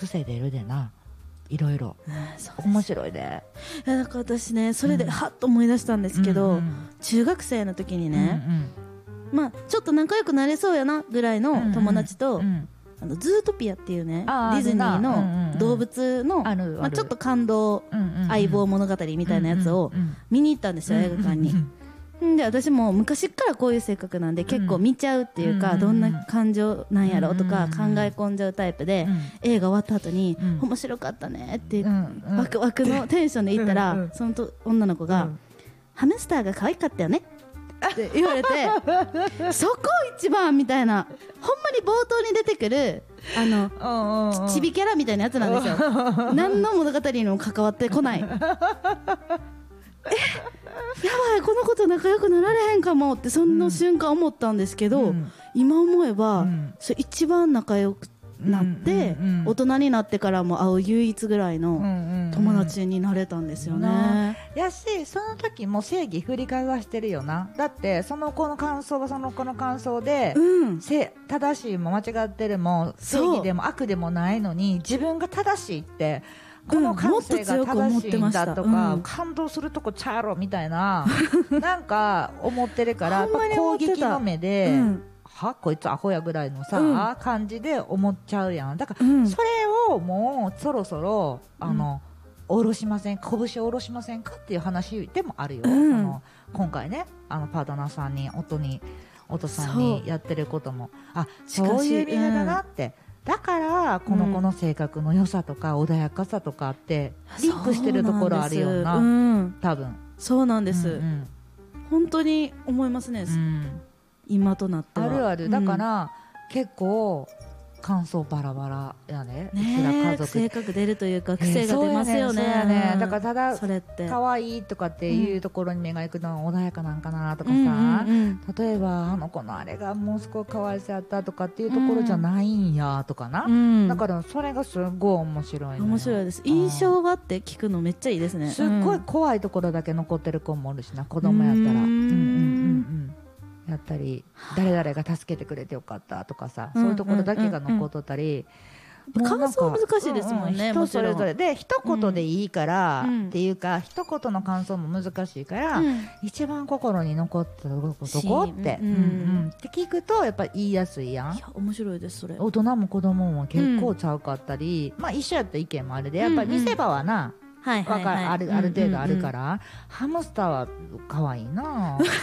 癖出るでな、いろいろ、面白いで。 だから私ね、それではっと思い出したんですけど、中学生の時にね、まあちょっと仲良くなれそうやなぐらいの友達と、ズートピアっていうね、ディズニーの動物の、まあ、ちょっと感動相棒物語みたいなやつを見に行ったんですよ、映画館に。で私も昔からこういう性格なんで結構見ちゃうっていうか、どんな感情なんやろうとか考え込んじゃうタイプで、映画終わった後に面白かったねってワクワクのテンションで言ったら、その女の子がハムスターが可愛かったよねって言われてそこ一番みたいな、ほんまに冒頭に出てくるちびキャラみたいなやつなんですよ。何の物語にも関わってこない。やばい、この子と仲良くなられへんかもってその瞬間思ったんですけど、今思えば、それ一番仲良くなって、大人になってからも会う唯一ぐらいの友達になれたんですよね。 やし、その時も正義振りかざしてるよな。だってその子の感想はその子の感想で、正しいも間違ってるも正義でも悪でもないのに、自分が正しいってこの感性が正しいんだとか、感動するとこちゃうろみたいななんか思ってるから攻撃の目で、はこいつアホやぐらいのさ、感じで思っちゃうやん。だから、それをもうそろそろ下ろしません、拳を下ろしませんかっていう話でもあるよ。今回ね、パートナーさんに音さんにやってることも、あ、そういう意味だなって、だからこの子の性格の良さとか穏やかさとかってリンクしてるところあるよな、多分。 そうなんです、本当に思いますね、今となっては。 あるある。だから、結構感想バラバラやね。 家族性格出るというか癖が出ますよね。 だからただ可愛いとかっていうところに目が行くのは穏やかなんかなとかさ、例えばあの子のあれがもう少し可愛さやったとかっていうところじゃないんやとかな、だからそれがすごい面白いのよ。 面白いです。印象があって聞くのめっちゃいいですね。 すっごい怖いところだけ残ってる子もおるしな、子供やったら。やったり、誰々が助けてくれてよかったとかさ、そういうところだけが残っとったり、 感想難しいですもんね。 人それぞれで一言でいいからっていうか、一言の感想も難しいから、一番心に残ったとこって聞くとやっぱり言いやすいやん。 面白いですそれ。 大人も子供も結構ちゃうかったり、まあ一緒やった意見もあるで、やっぱり見せ場はな、ある程度あるから、ハムスターは可愛いな本当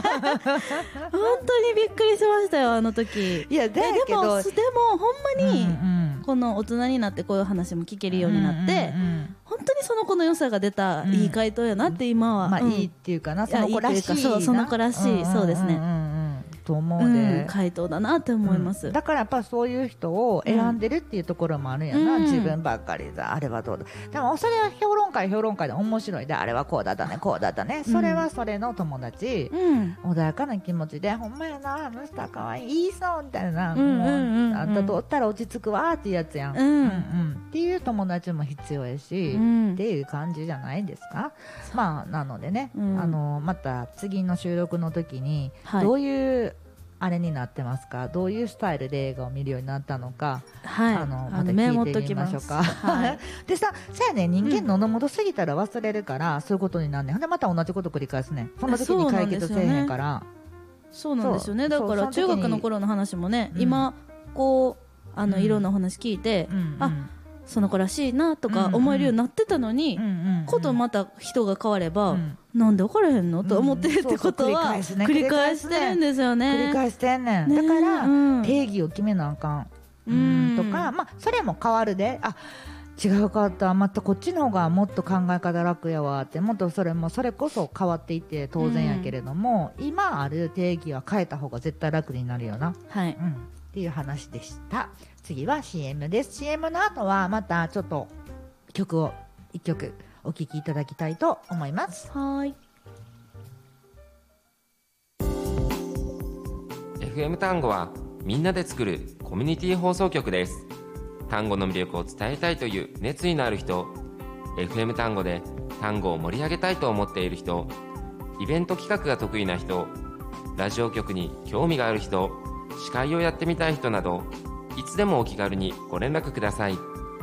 にびっくりしましたよ、あの時。 いやでもほんまに、この大人になってこういう話も聞けるようになって、本当にその子の良さが出たいい回答やなって今は、 まあいいっていうかな、その子らしいな、 その子らしい、そうですね、 と思うで、 回答だなって思います、 だからやっぱそういう人を選んでるっていうところもあるんやな、自分ばっかりだ、あれはどうだ、でもそれは評論会で面白いで、あれはこうだったねこうだったね、それはそれの友達、穏やかな気持ちで、ほんまやなハムスターかわいい、いいそうみたいな、もうあんたとおったら落ち着くわっていうやつやん、っていう友達も必要やし、っていう感じじゃないですか。まあなのでね、また次の収録の時にどういうあれになってますか、どういうスタイルで映画を見るようになったのか、また聞いてみましょうか。でさやね、人間喉元すぎたら忘れるから、そういうことになんねん。でまた同じこと繰り返すね。その時に解決せえへんから。 そうなんですよね。だから中学の頃の話もね、今こういろんなお話聞いて、その子らしいなとか思えるようになってたのに、ことまた人が変われば、なんで分からへんのと思ってるってことは繰り返してるんですよね。 繰り返してんねん。だから定義を決めなあかんとか、まあそれも変わるで、あ、違うかった、またこっちの方がもっと考え方楽やわって、もっとそれこそ変わっていって当然やけれども、今ある定義は変えた方が絶対楽になるよな。はい。っていう話でした。次は CM です。 CM の後はまたちょっと曲を1曲お聴きいただきたいと思います。 はい。 FM 単語はみんなで作るコミュニティ放送局です。単語の魅力を伝えたいという熱意のある人、 FM 単語で単語を盛り上げたいと思っている人、イベント企画が得意な人、ラジオ局に興味がある人、司会をやってみたい人など、いつでもお気軽にご連絡ください。